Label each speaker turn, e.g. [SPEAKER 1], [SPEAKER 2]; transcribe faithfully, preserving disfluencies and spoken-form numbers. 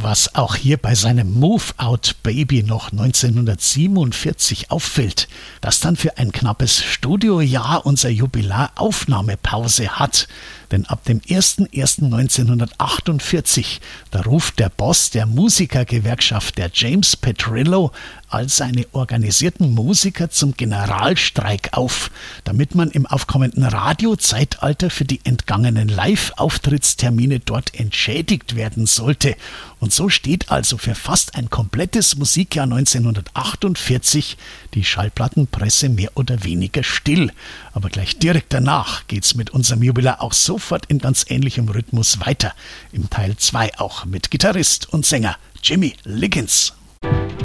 [SPEAKER 1] Was auch hier bei seinem Move Out Baby noch neunzehnhundertsiebenundvierzig auffällt, dass dann für ein knappes Studiojahr unser Jubilar Aufnahmepause hat. Denn ab dem ersten ersten neunzehnhundertachtundvierzig, da ruft der Boss der Musikergewerkschaft, der James Petrillo, all seine organisierten Musiker zum Generalstreik auf, damit man im aufkommenden Radiozeitalter für die entgangenen Live-Auftrittstermine dort entschädigt werden sollte. Und so steht also für fast ein komplettes Musikjahr neunzehnhundertachtundvierzig die Schallplattenpresse mehr oder weniger still. Aber gleich direkt danach geht's mit unserem Jubilar auch sofort in ganz ähnlichem Rhythmus weiter. Im Teil zwei auch mit Gitarrist und Sänger Jimmy Liggins.